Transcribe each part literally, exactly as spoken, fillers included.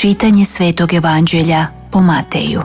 Čitanje Svetog Evanđelja po Mateju.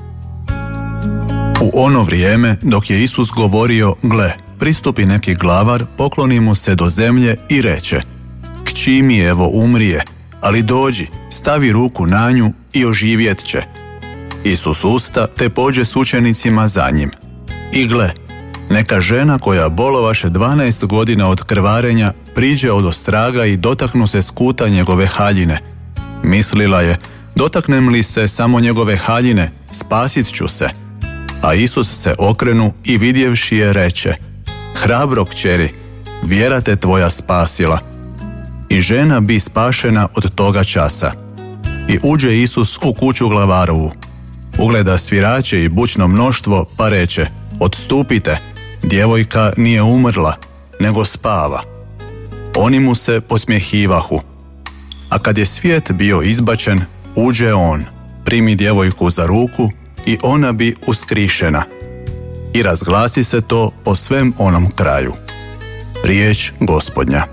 U ono vrijeme, dok je Isus govorio, gle, pristupi neki glavar, pokloni mu se do zemlje i reče: Kći mi evo umrije, ali dođi, stavi ruku na nju i oživjet će. Isus usta te pođe s učenicima za njim. I gle, neka žena koja bolovaše dvanaest godina od krvarenja priđe od ostraga i dotaknu se skuta njegove haljine. Mislila je, dotaknem li se samo njegove haljine, spasit ću se. A Isus se okrenu i vidjevši je reče: Hrabro kćeri, vjera te tvoja spasila. I žena bi spašena od toga časa. I uđe Isus u kuću glavarovu. Ugleda svirače i bučno mnoštvo, pa reče: Odstupite, djevojka nije umrla, nego spava. Oni mu se podsmjehivahu. A kad je svijet bio izbačen, uđe on, primi djevojku za ruku i ona bi uskrišena. I razglasi se to po svem onom kraju. Riječ Gospodnja.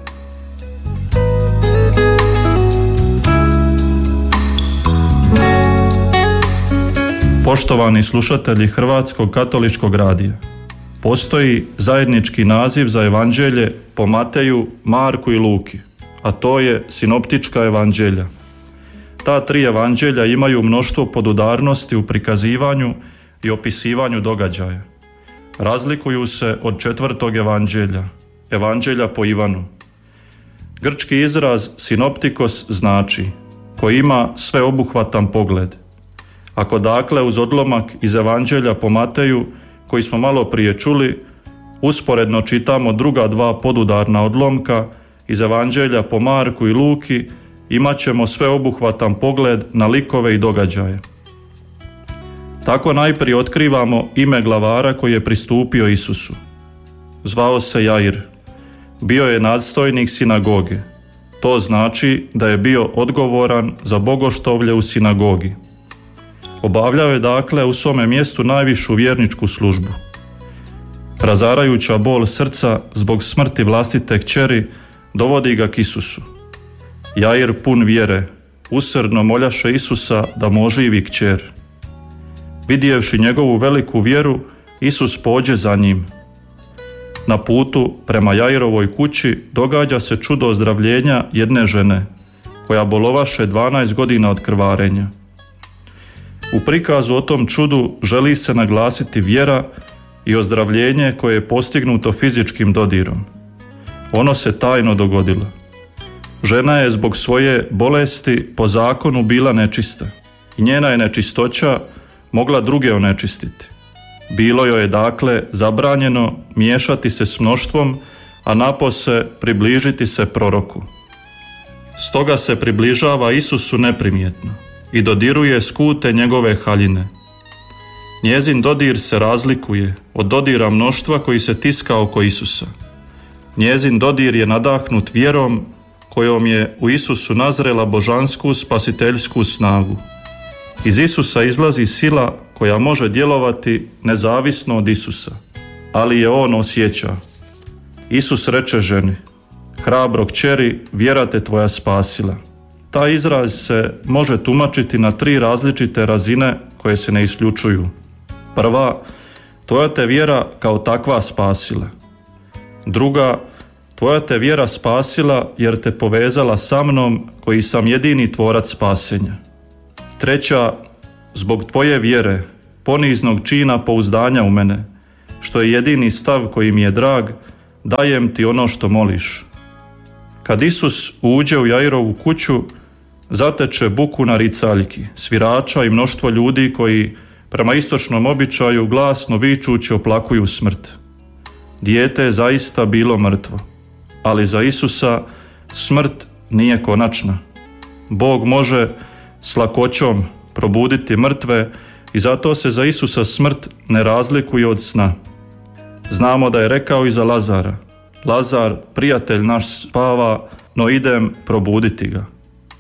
Poštovani slušatelji Hrvatskog katoličkog radija, postoji zajednički naziv za evanđelje po Mateju, Marku i Luki, a to je sinoptička evanđelja. Ta tri evanđelja imaju mnoštvo podudarnosti u prikazivanju i opisivanju događaja. Razlikuju se od četvrtog evanđelja, evanđelja po Ivanu. Grčki izraz sinoptikos znači koji ima sveobuhvatan pogled. Ako dakle uz odlomak iz evanđelja po Mateju, koji smo malo prije čuli, usporedno čitamo druga dva podudarna odlomka iz evanđelja po Marku i Luki, imat ćemo sveobuhvatan pogled na likove i događaje. Tako najprije otkrivamo ime glavara koji je pristupio Isusu. Zvao se Jair. Bio je nadstojnik sinagoge. To znači da je bio odgovoran za bogoštovlje u sinagogi. Obavljao je dakle u svome mjestu najvišu vjerničku službu. Razarajuća bol srca zbog smrti vlastite kćeri dovodi ga k Isusu. Jair pun vjere usrdno moljaše Isusa da mu oživi kćer. Vidjevši njegovu veliku vjeru, Isus pođe za njim. Na putu prema Jairovoj kući događa se čudo ozdravljenja jedne žene koja bolovaše dvanaest godina od krvarenja. U prikazu o tom čudu želi se naglasiti vjera i ozdravljenje koje je postignuto fizičkim dodirom. Ono se tajno dogodilo. Žena je zbog svoje bolesti po zakonu bila nečista i njena je nečistoća mogla druge onečistiti. Bilo joj je dakle zabranjeno miješati se s mnoštvom, a napose približiti se proroku. Stoga se približava Isusu neprimjetno i dodiruje skute njegove haljine. Njezin dodir se razlikuje od dodira mnoštva koji se tiska oko Isusa. Njezin dodir je nadahnut vjerom kojom je u Isusu nazrela božansku spasiteljsku snagu. Iz Isusa izlazi sila koja može djelovati nezavisno od Isusa, ali je on osjeća. Isus reče ženi: Hrabro kćeri, vjera te tvoja spasila. Taj izraz se može tumačiti na tri različite razine koje se ne isključuju. Prva, tvoja te vjera kao takva spasila. Druga, tvoja te vjera spasila jer te povezala sa mnom koji sam jedini tvorac spasenja. Treća, zbog tvoje vjere, poniznog čina pouzdanja u mene, što je jedini stav koji mi je drag, dajem ti ono što moliš. Kad Isus uđe u Jairovu kuću, zateče buku na ricaljki, svirača i mnoštvo ljudi koji prema istočnom običaju glasno vičući oplakuju smrt. Dijete je zaista bilo mrtvo, ali za Isusa smrt nije konačna. Bog može s lakoćom probuditi mrtve i zato se za Isusa smrt ne razlikuje od sna. Znamo da je rekao i za Lazara: Lazar, prijatelj naš, spava, no idem probuditi ga.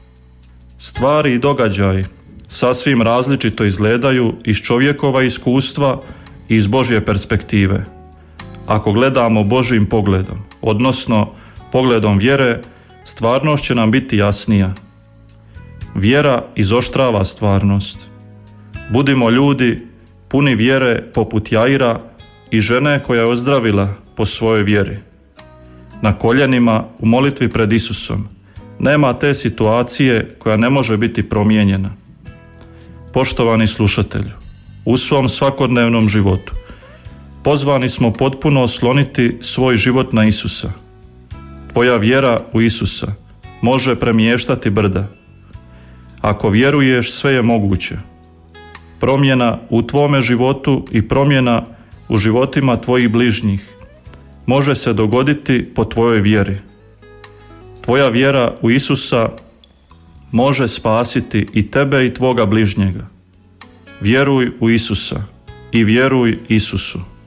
Stvari i događaji sasvim različito izgledaju iz čovjekova iskustva i iz Božje perspektive. Ako gledamo Božjim pogledom, odnosno pogledom vjere, stvarnost će nam biti jasnija. Vjera izoštrava stvarnost. Budimo ljudi puni vjere poput Jaira i žene koja je ozdravila po svojoj vjeri. Na koljenima u molitvi pred Isusom nema te situacije koja ne može biti promijenjena. Poštovani slušatelju, u svom svakodnevnom životu pozvani smo potpuno osloniti svoj život na Isusa. Tvoja vjera u Isusa može premještati brda. Ako vjeruješ, sve je moguće. Promjena u tvome životu i promjena u životima tvojih bližnjih može se dogoditi po tvojoj vjeri. Tvoja vjera u Isusa može spasiti i tebe i tvoga bližnjega. Vjeruj u Isusa i vjeruj Isusu.